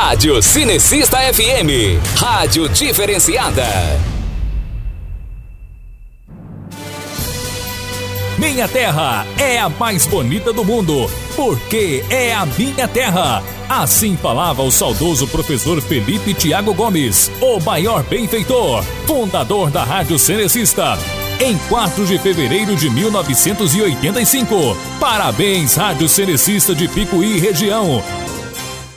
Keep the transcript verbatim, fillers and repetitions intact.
Rádio Cinecista F M, rádio diferenciada. Minha terra é a mais bonita do mundo, porque é a minha terra. Assim falava o saudoso professor Felipe Thiago Gomes, o maior benfeitor, fundador da Rádio Cinecista, em quatro de fevereiro de mil novecentos e oitenta e cinco. Parabéns, Rádio Cinecista de Picuí região.